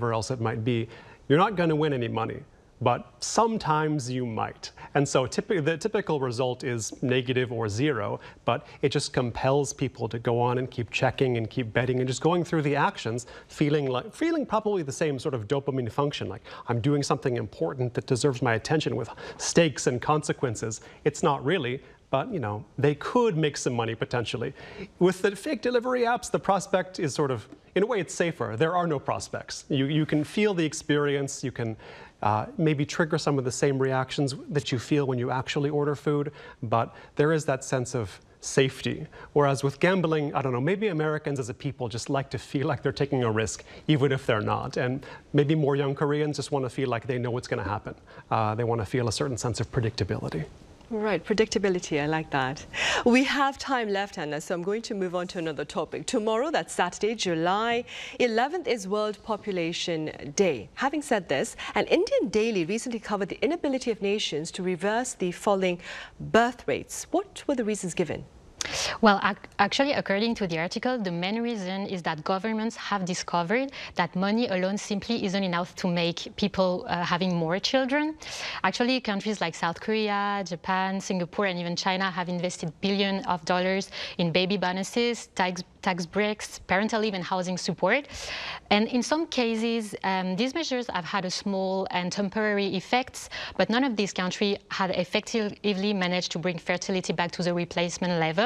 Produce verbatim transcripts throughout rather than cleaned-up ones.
whatever else it might be, you're not going to win any money. But sometimes you might. And so typically, the typical result is negative or zero, but it just compels people to go on and keep checking and keep betting and just going through the actions, feeling like feeling probably the same sort of dopamine function, like I'm doing something important that deserves my attention with stakes and consequences. It's not really, but you know, they could make some money potentially. With the fake delivery apps, the prospect is sort of, in a way, it's safer. There are no prospects. You, you can feel the experience, you can Uh, maybe trigger some of the same reactions that you feel when you actually order food, but there is that sense of safety. Whereas with gambling, I don't know, maybe Americans as a people just like to feel like they're taking a risk, even if they're not. And maybe more young Koreans just want to feel like they know what's going to happen. Uh, they want to feel a certain sense of predictability. Right, predictability, I like that. We have time left, Anna, so I'm going to move on to another topic. Tomorrow, that's Saturday, July eleventh, is World Population Day. Having said this, an Indian daily recently covered the inability of nations to reverse the falling birth rates. What were the reasons given? Well, ac actually, according to the article, the main reason is that governments have discovered that money alone simply isn't enough to make people uh, having more children. Actually, countries like South Korea, Japan, Singapore, and even China have invested billions of dollars in baby bonuses, tax, tax breaks, parental leave, and housing support. And in some cases, um, these measures have had a small and temporary effects, but none of these countries had effectively managed to bring fertility back to the replacement level.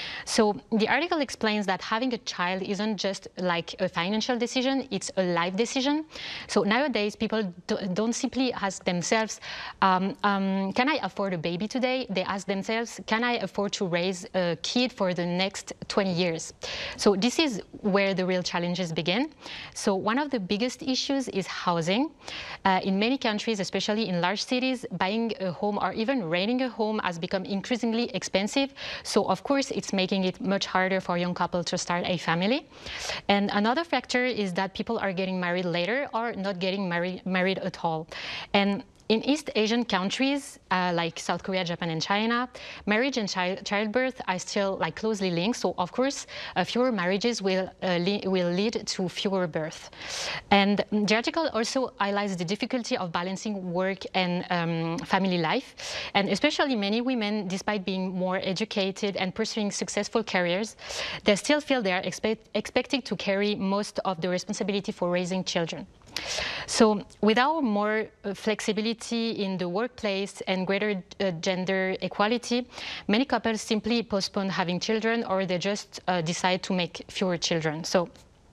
So the article explains that having a child isn't just like a financial decision, it's a life decision. So nowadays, people do, don't simply ask themselves, um, um, can I afford a baby today? They ask themselves, can I afford to raise a kid for the next twenty years? So this is where the real challenges begin. So one of the biggest issues is housing. Uh, in many countries, especially in large cities, buying a home or even renting a home has become increasingly expensive. So of course, it's making it much harder for young couples to start a family. And another factor is that people are getting married later or not getting married, married at all. And in East Asian countries uh, like South Korea, Japan, and China, marriage and child childbirth are still like closely linked. So of course, uh, fewer marriages will uh, le will lead to fewer births. And the article also highlights the difficulty of balancing work and um, family life, and especially many women, despite being more educated and pursuing successful careers, they still feel they are expect expected to carry most of the responsibility for raising children. So without more uh, flexibility in the workplace and greater uh, gender equality, many couples simply postpone having children, or they just uh, decide to make fewer children. So,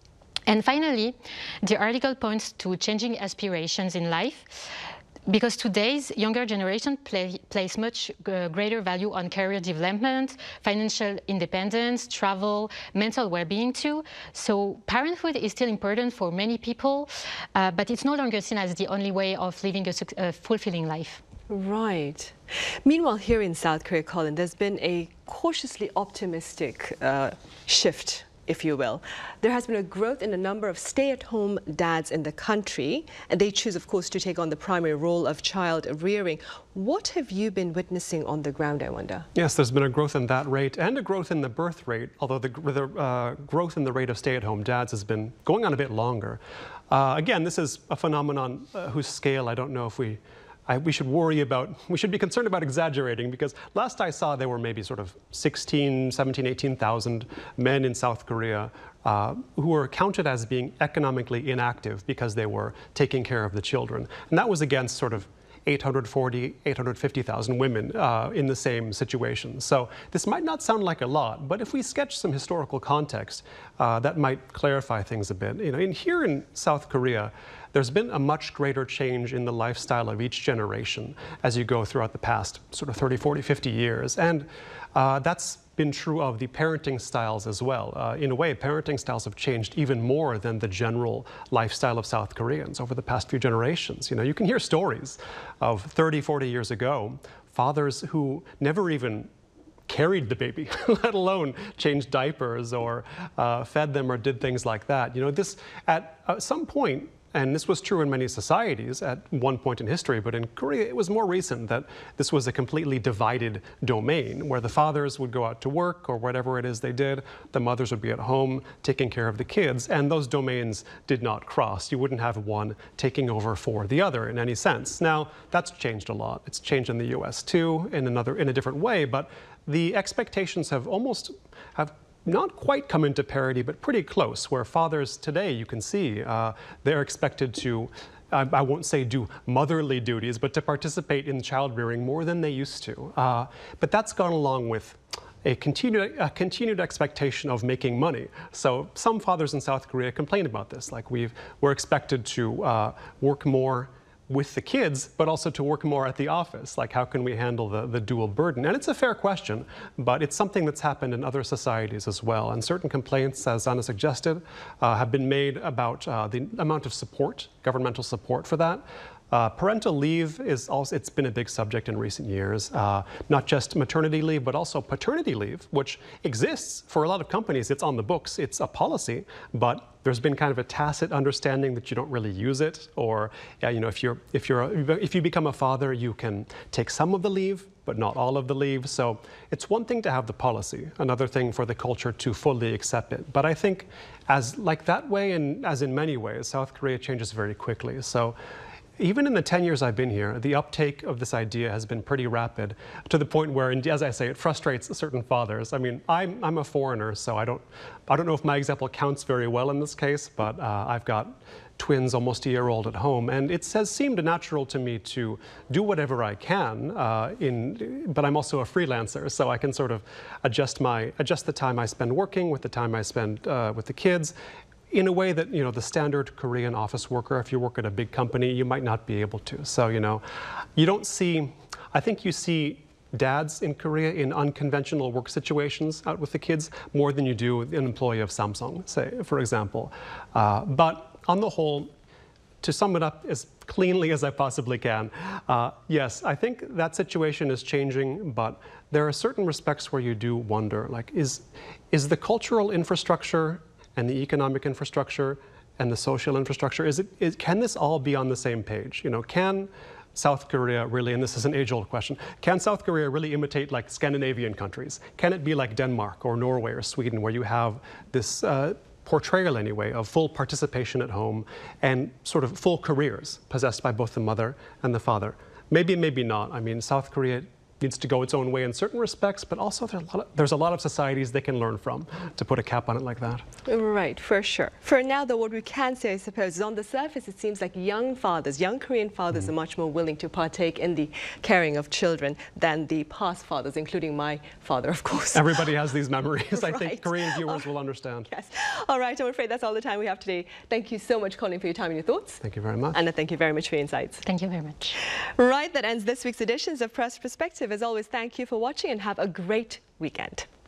and finally, the article points to changing aspirations in life, because today's younger generation play, place much uh, greater value on career development, financial independence, travel, mental well-being too. So parenthood is still important for many people, uh, but it's no longer seen as the only way of living a, a fulfilling life. Right. Meanwhile, here in South Korea, Colin, there's been a cautiously optimistic uh, shift, if you will. There has been a growth in the number of stay-at-home dads in the country, and they choose, of course, to take on the primary role of child rearing. What have you been witnessing on the ground, I wonder? Yes, there's been a growth in that rate and a growth in the birth rate, although the, the uh, growth in the rate of stay-at-home dads has been going on a bit longer. Uh, again, this is a phenomenon uh, whose scale I don't know if we I, we should worry about, we should be concerned about exaggerating, because last I saw there were maybe sort of sixteen, seventeen, eighteen thousand men in South Korea uh, who were counted as being economically inactive because they were taking care of the children. And that was against sort of eight hundred forty, eight hundred fifty thousand women uh, in the same situation. So this might not sound like a lot, but if we sketch some historical context, uh, that might clarify things a bit. You know, in here in South Korea, there's been a much greater change in the lifestyle of each generation as you go throughout the past sort of thirty, forty, fifty years. And uh, that's been true of the parenting styles as well. Uh, in a way, parenting styles have changed even more than the general lifestyle of South Koreans over the past few generations. You know, you can hear stories of thirty, forty years ago, fathers who never even carried the baby, let alone changed diapers or uh, fed them or did things like that. You know, this, at uh, some point, And this was true in many societies at one point in history, but in Korea it was more recent that this was a completely divided domain where the fathers would go out to work or whatever it is they did, the mothers would be at home taking care of the kids, and those domains did not cross. You wouldn't have one taking over for the other in any sense. Now, that's changed a lot. It's changed in the U S too, in another, in a different way, but the expectations have almost, have not quite come into parity, but pretty close, where fathers today, you can see, uh, they're expected to, I, I won't say do motherly duties, but to participate in child rearing more than they used to. Uh, but that's gone along with a continued, a continued expectation of making money. So some fathers in South Korea complain about this, like we've, we're expected to uh, work more with the kids, but also to work more at the office. Like, how can we handle the, the dual burden? And it's a fair question, but it's something that's happened in other societies as well. And certain complaints, as Anna suggested, uh, have been made about uh, the amount of support, governmental support for that. Uh, parental leave is also, it's been a big subject in recent years, uh, not just maternity leave, but also paternity leave, which exists for a lot of companies. It's on the books, it's a policy, but there's been kind of a tacit understanding that you don't really use it, or yeah, you know, if you're if you're if you become a father, you can take some of the leave, but not all of the leave. So it's one thing to have the policy, another thing for the culture to fully accept it. But I think, as like that way, and as in many ways, South Korea changes very quickly. So even in the ten years I've been here, the uptake of this idea has been pretty rapid, to the point where, as I say, it frustrates certain fathers. I mean, I'm, I'm a foreigner, so I don't, I don't know if my example counts very well in this case, but uh, I've got twins almost a year old at home, and it has seemed natural to me to do whatever I can, uh, in, but I'm also a freelancer, so I can sort of adjust, my, adjust the time I spend working with the time I spend uh, with the kids, in a way that, you know, the standard Korean office worker, if you work at a big company, you might not be able to. So, you know, you don't see, I think you see dads in Korea in unconventional work situations out with the kids more than you do an employee of Samsung, say, for example. Uh, but on the whole, to sum it up as cleanly as I possibly can, uh, yes, I think that situation is changing, but there are certain respects where you do wonder, like, is, is the cultural infrastructure and the economic infrastructure and the social infrastructure, is it, is, can this all be on the same page? You know, can South Korea really, and this is an age-old question, can South Korea really imitate like Scandinavian countries? Can it be like Denmark or Norway or Sweden, where you have this uh, portrayal anyway of full participation at home and sort of full careers possessed by both the mother and the father? Maybe, maybe not. I mean, South Korea needs to go its own way in certain respects, but also there's a, lot of, there's a lot of societies they can learn from, to put a cap on it like that. Right, for sure. For now, though, what we can say, I suppose, is on the surface, it seems like young fathers, young Korean fathers, mm. are much more willing to partake in the caring of children than the past fathers, including my father, of course. Everybody has these memories. Right. I think Korean viewers will understand. Yes. All right, I'm afraid that's all the time we have today. Thank you so much, Colin, for your time and your thoughts. Thank you very much. Anna, thank you very much for your insights. Thank you very much. Right, that ends this week's editions of Press Perspective. As always, thank you for watching and have a great weekend.